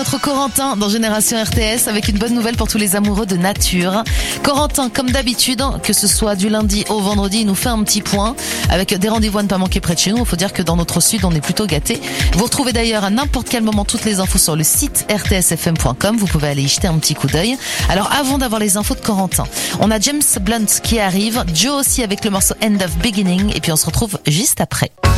notre Corentin dans Génération RTS avec une bonne nouvelle pour tous les amoureux de nature. Corentin, comme d'habitude, que ce soit du lundi au vendredi, il nous fait un petit point avec des rendez-vous à ne pas manquer près de chez nous. Il faut dire que dans notre sud, on est plutôt gâtés. Vous retrouvez d'ailleurs à n'importe quel moment toutes les infos sur le site rtsfm.com. Vous pouvez aller y jeter un petit coup d'œil. Alors avant d'avoir les infos de Corentin, on a James Blunt qui arrive, Joe aussi avec le morceau End of Beginning et puis on se retrouve juste après.